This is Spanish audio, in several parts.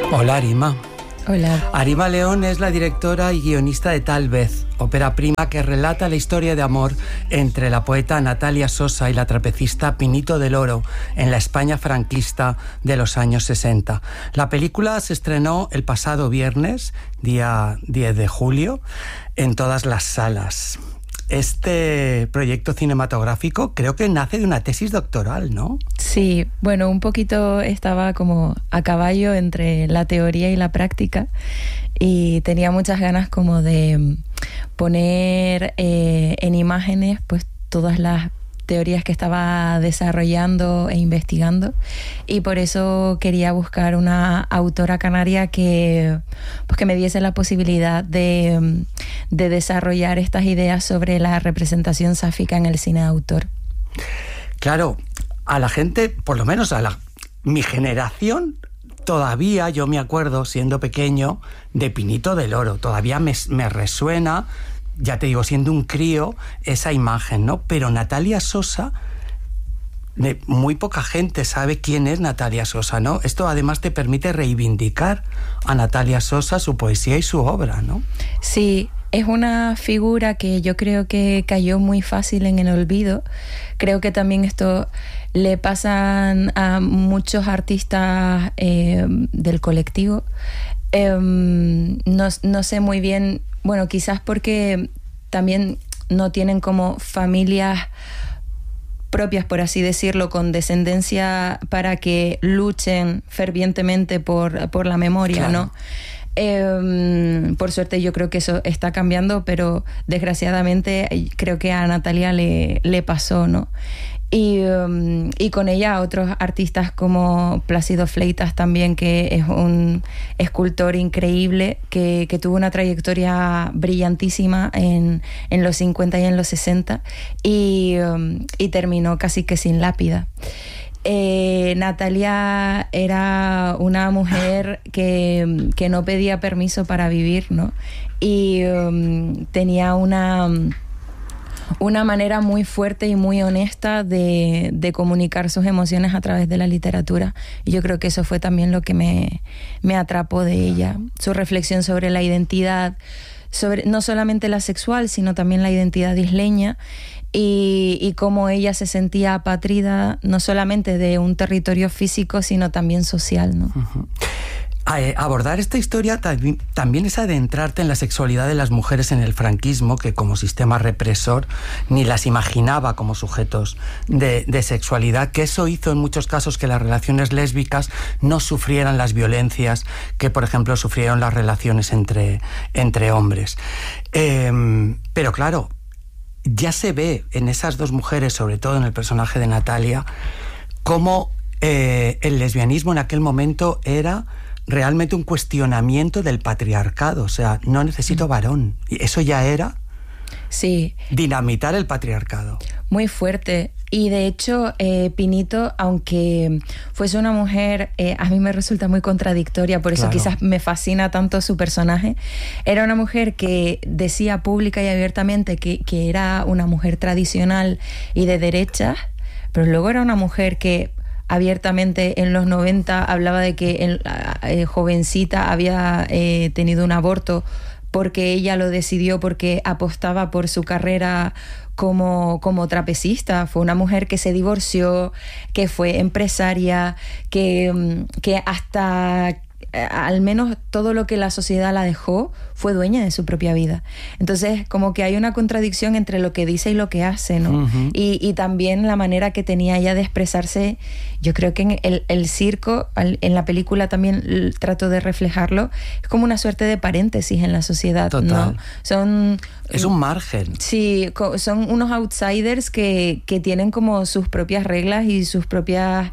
Hola, Arima. Hola. Arima León es la directora y guionista de Tal vez, ópera prima que relata la historia de amor entre la poeta Natalia Sosa y la trapecista Pinito del Oro en la España franquista de los años 60. La película se estrenó el pasado viernes, día 10 de julio, en todas las salas. Este proyecto cinematográfico creo que nace de una tesis doctoral, ¿no? Sí, bueno, un poquito estaba como a caballo entre la teoría y la práctica y tenía muchas ganas como de poner en imágenes pues todas las teorías que estaba desarrollando e investigando, y por eso quería buscar una autora canaria que me diese la posibilidad de desarrollar estas ideas sobre la representación sáfica en el cine de autor. Claro, a la gente, por lo menos mi generación, todavía yo me acuerdo, siendo pequeño, de Pinito del Oro. Todavía me resuena, ya te digo, siendo un crío, esa imagen, ¿no? Pero Natalia Sosa, muy poca gente sabe quién es Natalia Sosa, ¿no? Esto además te permite reivindicar a Natalia Sosa, su poesía y su obra, ¿no? Sí, es una figura que yo creo que cayó muy fácil en el olvido. Creo que también esto le pasa a muchos artistas del colectivo. No sé muy bien, bueno, quizás porque también no tienen como familias propias, por así decirlo, con descendencia para que luchen fervientemente por la memoria, claro, ¿no? Por suerte yo creo que eso está cambiando, pero desgraciadamente creo que a Natalia le pasó, ¿no? Y con ella otros artistas como Plácido Fleitas también, que es un escultor increíble que tuvo una trayectoria brillantísima en los 50 y en los 60 y terminó casi que sin lápida. Natalia era una mujer que no pedía permiso para vivir, ¿no? Y tenía una manera muy fuerte y muy honesta de comunicar sus emociones a través de la literatura. Y yo creo que eso fue también lo que me atrapó de ella. Su reflexión sobre la identidad, sobre no solamente la sexual, sino también la identidad isleña, y cómo ella se sentía apátrida no solamente de un territorio físico, sino también social, ¿no? Uh-huh. Abordar esta historia también es adentrarte en la sexualidad de las mujeres en el franquismo, que como sistema represor ni las imaginaba como sujetos de sexualidad, que eso hizo en muchos casos que las relaciones lésbicas no sufrieran las violencias que, por ejemplo, sufrieron las relaciones entre hombres. Pero claro, ya se ve en esas dos mujeres, sobre todo en el personaje de Natalia, cómo el lesbianismo en aquel momento era realmente un cuestionamiento del patriarcado. O sea, no necesito varón. Y eso ya era, sí, dinamitar el patriarcado. Muy fuerte. Y de hecho, Pinito, aunque fuese una mujer, a mí me resulta muy contradictoria, por eso claro, quizás me fascina tanto su personaje. Era una mujer que decía pública y abiertamente que era una mujer tradicional y de derechas, pero luego era una mujer que abiertamente en los 90 hablaba de que jovencita había tenido un aborto porque ella lo decidió, porque apostaba por su carrera como trapecista. Fue una mujer que se divorció, que fue empresaria, que hasta al menos todo lo que la sociedad la dejó, fue dueña de su propia vida. Entonces, como que hay una contradicción entre lo que dice y lo que hace, ¿no? Uh-huh. Y también la manera que tenía ella de expresarse. Yo creo que en el circo, en la película también trato de reflejarlo, es como una suerte de paréntesis en la sociedad, total, ¿no? Es un margen. Sí, son unos outsiders que tienen como sus propias reglas y su propia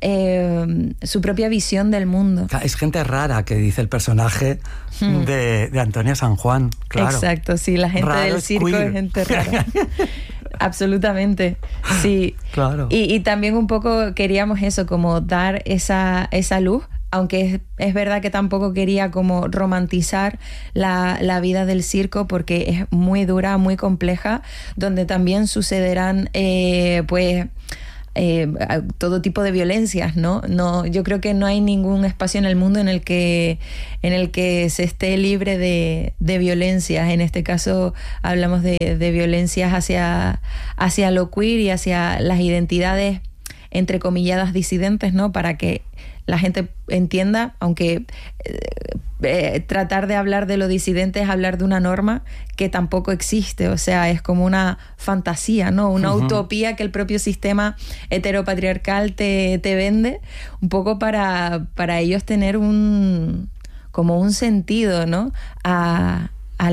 visión del mundo. Es gente rara, que dice el personaje de Antonia San Juan, claro. Exacto, sí, la gente raro del circo es gente rara. Absolutamente, sí. Claro. Y también un poco queríamos eso, como dar esa luz, aunque es verdad que tampoco quería como romantizar la vida del circo, porque es muy dura, muy compleja, donde también sucederán pues todo tipo de violencias, ¿no? Yo creo que no hay ningún espacio en el mundo en el que se esté libre de violencias. En este caso hablamos de violencias hacia lo queer y hacia las identidades entrecomilladas disidentes, ¿no? Para que la gente entienda, aunque tratar de hablar de lo disidente es hablar de una norma que tampoco existe, o sea, es como una fantasía, ¿no? Una utopía que el propio sistema heteropatriarcal te vende, un poco para ellos tener como un sentido, ¿no? A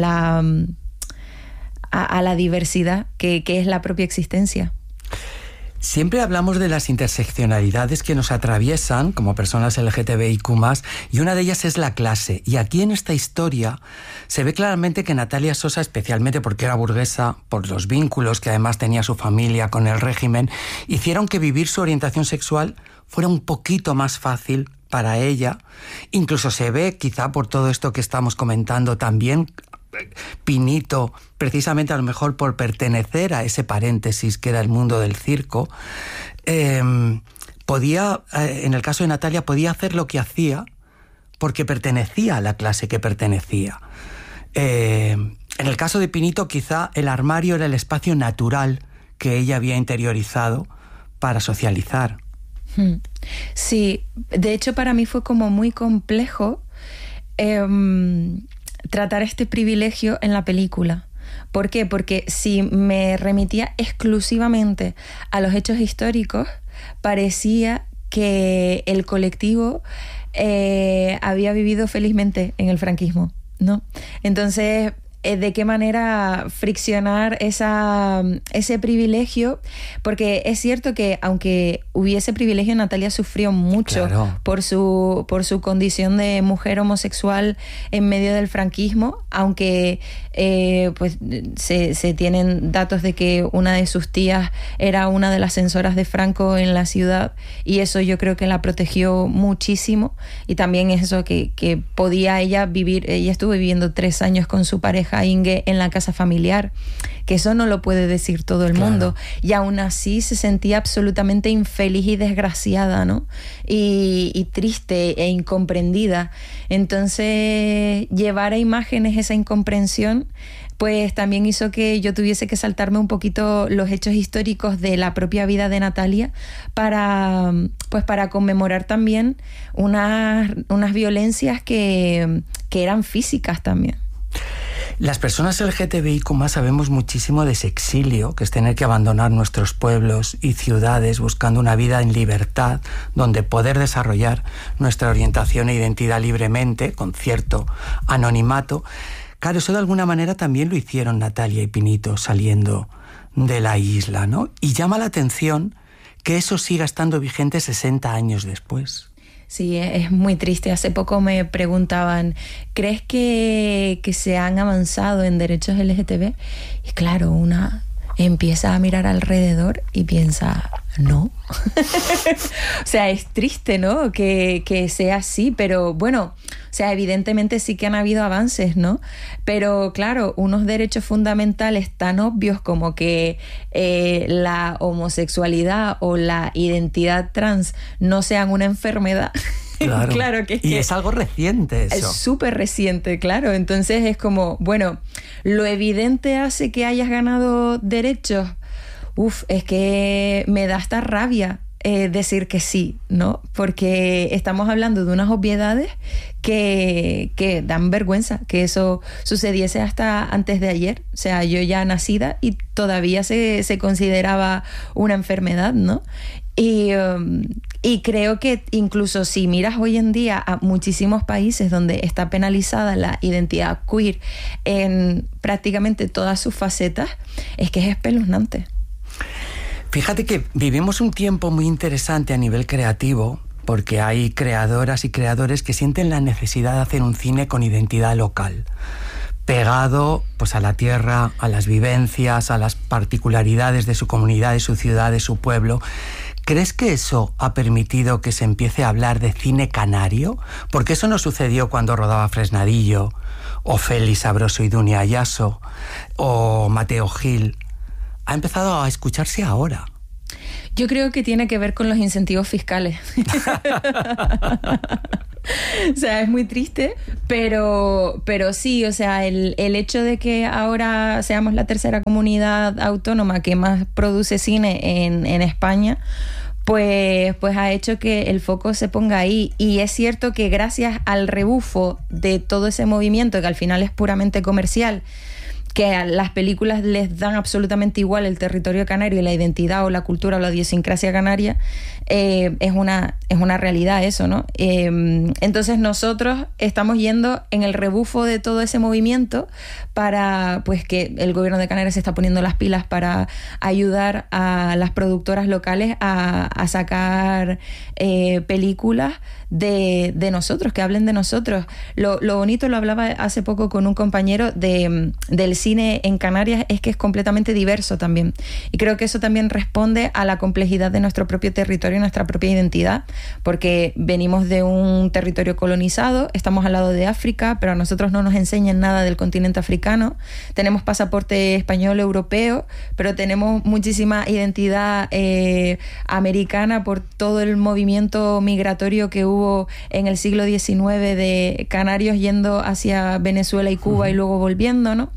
la diversidad que es la propia existencia. Siempre hablamos de las interseccionalidades que nos atraviesan como personas LGTBIQ+, y una de ellas es la clase. Y aquí en esta historia se ve claramente que Natalia Sosa, especialmente porque era burguesa, por los vínculos que además tenía su familia con el régimen, hicieron que vivir su orientación sexual fuera un poquito más fácil para ella. Incluso se ve, quizá por todo esto que estamos comentando también, Pinito, precisamente a lo mejor por pertenecer a ese paréntesis que era el mundo del circo, podía, en el caso de Natalia, podía hacer lo que hacía porque pertenecía a la clase que pertenecía. En el caso de Pinito, quizá el armario era el espacio natural que ella había interiorizado para socializar. Sí, de hecho para mí fue como muy complejo tratar este privilegio en la película. ¿Por qué? Porque si me remitía exclusivamente a los hechos históricos, parecía que el colectivo había vivido felizmente en el franquismo, ¿no? Entonces, ¿de qué manera friccionar ese privilegio? Porque es cierto que aunque hubiese privilegio, Natalia sufrió mucho, claro, por su condición de mujer homosexual en medio del franquismo, aunque pues se tienen datos de que una de sus tías era una de las censoras de Franco en la ciudad, y eso yo creo que la protegió muchísimo. Y también eso que podía ella vivir. Ella estuvo viviendo 3 años con su pareja Inge en la casa familiar, que eso no lo puede decir todo el mundo, y aún así se sentía absolutamente infeliz y desgraciada, ¿no? Y triste e incomprendida. Entonces, llevar a imágenes esa incomprensión pues también hizo que yo tuviese que saltarme un poquito los hechos históricos de la propia vida de Natalia para conmemorar también unas violencias que eran físicas también. Las personas LGTBIQ+ sabemos muchísimo de ese exilio, que es tener que abandonar nuestros pueblos y ciudades buscando una vida en libertad, donde poder desarrollar nuestra orientación e identidad libremente, con cierto anonimato. Claro, eso de alguna manera también lo hicieron Natalia y Pinito saliendo de la isla, ¿no? Y llama la atención que eso siga estando vigente 60 años después. Sí, es muy triste. Hace poco me preguntaban, ¿crees que se han avanzado en derechos LGTB? Y claro, una empieza a mirar alrededor y piensa, no. O sea, es triste, ¿no? Que sea así, pero bueno, o sea, evidentemente sí que han habido avances, ¿no? Pero claro, unos derechos fundamentales tan obvios como que la homosexualidad o la identidad trans no sean una enfermedad. Claro, claro que y es algo reciente eso. Es súper reciente, claro. Entonces es como, bueno, lo evidente hace que hayas ganado derechos. Es que me da hasta rabia decir que sí, ¿no? Porque estamos hablando de unas obviedades que dan vergüenza que eso sucediese hasta antes de ayer. O sea, yo ya nacida y todavía se consideraba una enfermedad, ¿no? Y creo que incluso si miras hoy en día a muchísimos países donde está penalizada la identidad queer en prácticamente todas sus facetas, es que es espeluznante. Fíjate que vivimos un tiempo muy interesante a nivel creativo, porque hay creadoras y creadores que sienten la necesidad de hacer un cine con identidad local, pegado pues a la tierra, a las vivencias, a las particularidades de su comunidad, de su ciudad, de su pueblo. ¿Crees que eso ha permitido que se empiece a hablar de cine canario? Porque eso no sucedió cuando rodaba Fresnadillo, o Félix Sabroso y Dunia Ayaso, o Mateo Gil. Ha empezado a escucharse ahora. Yo creo que tiene que ver con los incentivos fiscales. O sea, es muy triste, pero sí, o sea, el hecho de que ahora seamos la tercera comunidad autónoma que más produce cine en España, pues ha hecho que el foco se ponga ahí. Y es cierto que gracias al rebufo de todo ese movimiento, que al final es puramente comercial, que a las películas les dan absolutamente igual el territorio canario y la identidad o la cultura o la idiosincrasia canaria, es una realidad eso, ¿no? Entonces nosotros estamos yendo en el rebufo de todo ese movimiento para, pues, que el gobierno de Canarias se está poniendo las pilas para ayudar a las productoras locales a sacar películas de nosotros, que hablen de nosotros. Lo bonito, lo hablaba hace poco con un compañero del cine en Canarias, es que es completamente diverso también. Y creo que eso también responde a la complejidad de nuestro propio territorio y nuestra propia identidad, porque venimos de un territorio colonizado, estamos al lado de África, pero a nosotros no nos enseñan nada del continente africano. Tenemos pasaporte español, europeo, pero tenemos muchísima identidad americana por todo el movimiento migratorio que hubo en el siglo XIX de canarios yendo hacia Venezuela y Cuba y luego volviendo, ¿no?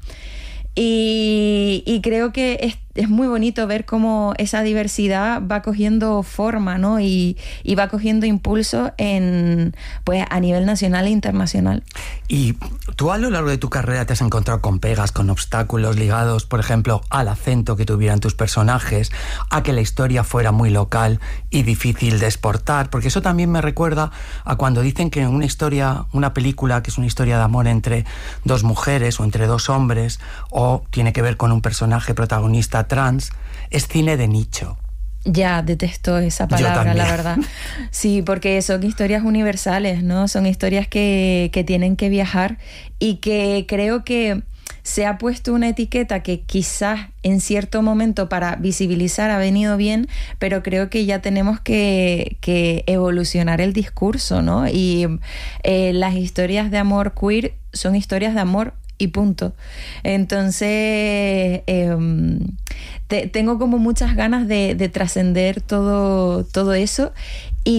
Y creo que es muy bonito ver cómo esa diversidad va cogiendo forma, ¿no? Y va cogiendo impulso pues a nivel nacional e internacional. Y tú a lo largo de tu carrera te has encontrado con pegas, con obstáculos ligados, por ejemplo, al acento que tuvieran tus personajes, a que la historia fuera muy local y difícil de exportar, porque eso también me recuerda a cuando dicen que una película que es una historia de amor entre dos mujeres o entre dos hombres, o tiene que ver con un personaje protagonista trans, es cine de nicho. Ya, detesto esa palabra, la verdad. Sí, porque son historias universales, ¿no? Son historias que tienen que viajar y que creo que se ha puesto una etiqueta que quizás en cierto momento para visibilizar ha venido bien, pero creo que ya tenemos que evolucionar el discurso, ¿no? Y las historias de amor queer son historias de amor y punto. Entonces tengo como muchas ganas de trascender todo eso y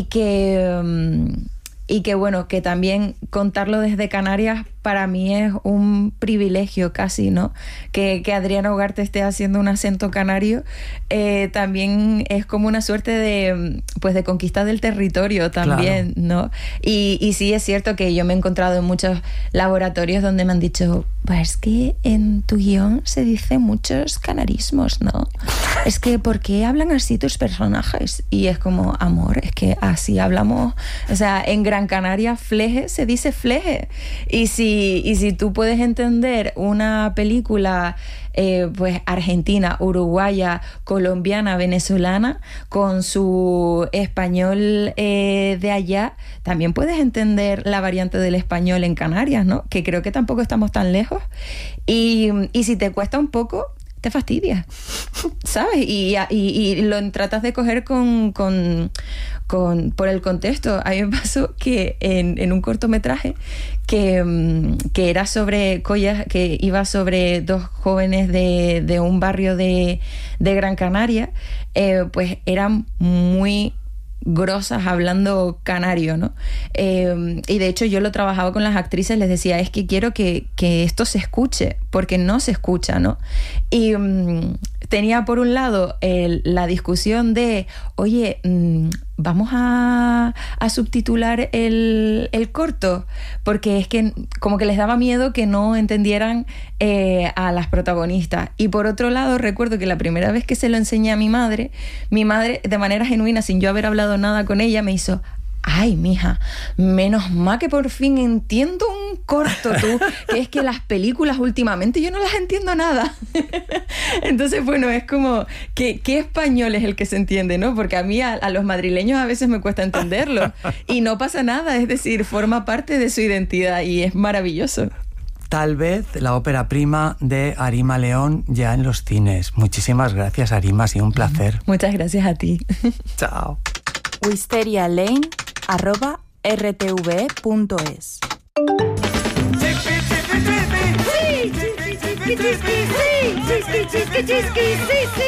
que bueno, que también contarlo desde Canarias para mí es un privilegio casi, ¿no? Que Adriana Ugarte esté haciendo un acento canario también es como una suerte de conquista del territorio también, claro, ¿no? Y sí es cierto que yo me he encontrado en muchos laboratorios donde me han dicho, pues es que en tu guión se dice muchos canarismos, ¿no? Es que ¿por qué hablan así tus personajes? Y es como, amor, es que así hablamos. O sea, en Gran Canaria fleje se dice fleje. Y si tú puedes entender una película pues argentina, uruguaya, colombiana, venezolana, con su español de allá, también puedes entender la variante del español en Canarias, ¿no? Que creo que tampoco estamos tan lejos. Y si te cuesta un poco, te fastidia, ¿sabes? Y lo tratas de coger por el contexto. A mí me pasó que en un cortometraje que era sobre Collas, que iba sobre dos jóvenes de un barrio de Gran Canaria, pues eran muy grosas hablando canario, ¿no? Y de hecho yo lo trabajaba con las actrices, les decía, es que quiero que esto se escuche, porque no se escucha, ¿no? Y tenía por un lado la discusión de, oye, vamos a subtitular el corto, porque es que como que les daba miedo que no entendieran a las protagonistas. Y por otro lado, recuerdo que la primera vez que se lo enseñé a mi madre de manera genuina, sin yo haber hablado nada con ella, me hizo, ay, mija, menos mal que por fin entiendo un corto, tú, que es que las películas últimamente yo no las entiendo nada. Entonces, bueno, es como, ¿qué español es el que se entiende, no? Porque a mí, a los madrileños a veces me cuesta entenderlo. Y no pasa nada, es decir, forma parte de su identidad y es maravilloso. Tal vez la ópera prima de Arima León ya en los cines. Muchísimas gracias, Arima, ha sido un placer. Muchas gracias a ti. Chao. wisterialane@rtve.es chisqui, chisqui, sí, chisqui, chisqui, chisqui,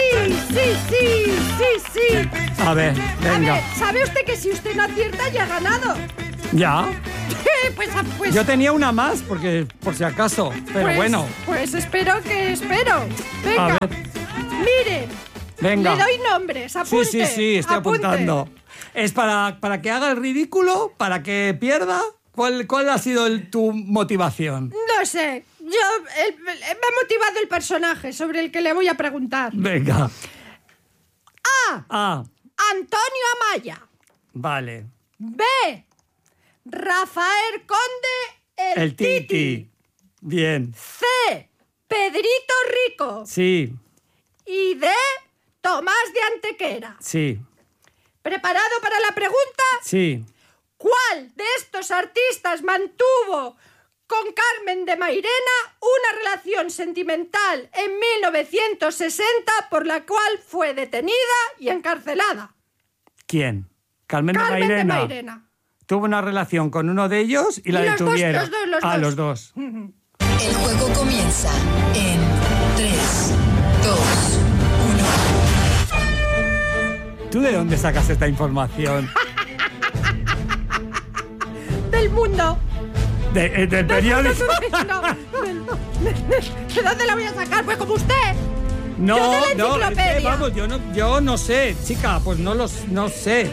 sí. A ver, venga. A ver, ¿sabe usted que si usted no acierta ya ha ganado? Ya. Pues Yo tenía una más, porque por si acaso, pero bueno. Pues espero. Venga, A ver. mire, Venga. le doy nombres, apunte. Sí, estoy apunte. apuntando. ¿Es para que haga el ridículo? ¿Para que pierda? ¿Cuál ha sido tu motivación? No sé, me ha motivado el personaje sobre el que le voy a preguntar. Venga. A. Antonio Amaya. Vale. B. Rafael Conde, el Titi. Bien. C. Pedrito Rico. Sí, Y D. Tomás de Antequera. sí, ¿Preparado para la pregunta? sí. ¿Cuál de estos artistas mantuvo con Carmen de Mairena una relación sentimental en 1960 por la cual fue detenida y encarcelada? ¿Quién? Carmen de Carmen Mairena. de Mairena. Tuvo una relación con uno de ellos y la los dos, detuvieron. los dos. Los dos. El juego comienza en 3, 2, 1. ¿Tú de dónde sacas esta información? Del mundo. ¿Del periódico? No, ¿de dónde la voy a sacar? Pues como usted. No, Yo de la es que, enciclopedia. vamos, yo no sé, chica, pues no sé.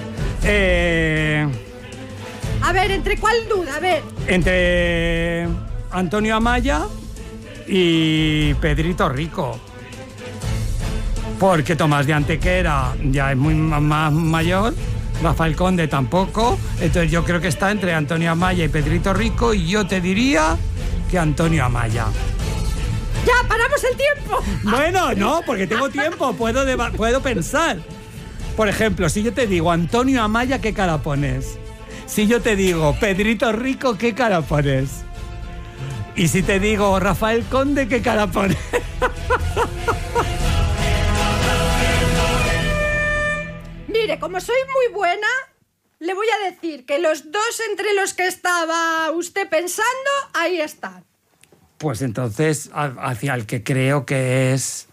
A ver, ¿entre cuál duda? A ver. Entre Antonio Amaya y Pedrito Rico. Porque Tomás de Antequera ya es muy más mayor, Rafael Conde tampoco, entonces yo creo que está entre Antonio Amaya y Pedrito Rico y yo te diría que Antonio Amaya. ¡Ya, paramos el tiempo! Bueno, no, porque tengo tiempo, puedo pensar. Por ejemplo, si yo te digo Antonio Amaya, ¿qué cara pones? Si yo te digo Pedrito Rico, ¿qué cara pones? Y si te digo Rafael Conde, ¿qué cara pones? Mire, como soy muy buena, le voy a decir que los dos entre los que estaba usted pensando, ahí están. Pues entonces, hacia el que creo que es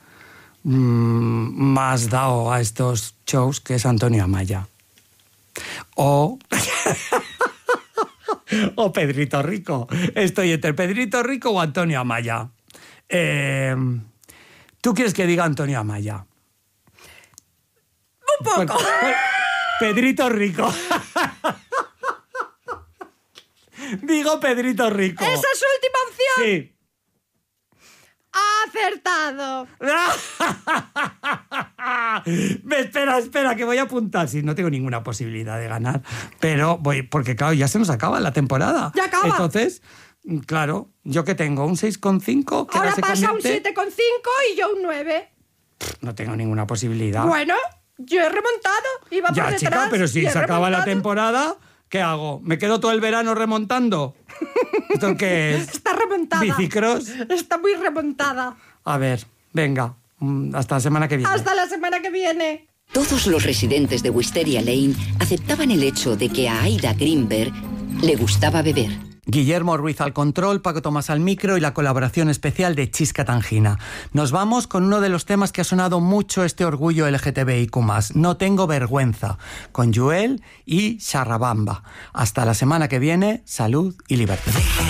más dado a estos shows, que es Antonio Amaya. O Pedrito Rico. Estoy entre Pedrito Rico o Antonio Amaya. ¿Tú quieres que diga Antonio Amaya? Un poco. Pedrito Rico. Digo Pedrito Rico. ¿Esa es su última opción? Sí. ¡Acertado! Espera, que voy a apuntar. Sí, no tengo ninguna posibilidad de ganar, pero voy, porque claro, ya se nos acaba la temporada. ¡Ya acaba! Entonces, claro, ¿yo qué tengo? ¿Un 6,5? que Ahora se pasa convierte? un 7,5 y yo un 9. No tengo ninguna posibilidad. Bueno, yo he remontado. Iba por ya, detrás. chica, pero si y he se acaba la remontado. temporada, ¿qué hago? ¿Me quedo todo el verano remontando? ¿Esto qué es? Está remontada. ¿Bicicross? Está muy remontada. A ver, venga, hasta la semana que viene. Hasta la semana que viene. Todos los residentes de Wisteria Lane aceptaban el hecho de que a Aida Greenberg le gustaba beber. Guillermo Ruiz al control, Paco Tomás al micro y la colaboración especial de Chisca Tangina. Nos vamos con uno de los temas que ha sonado mucho este orgullo LGTBIQ+, No tengo vergüenza, con Joel y Charrabamba. Hasta la semana que viene, salud y libertad.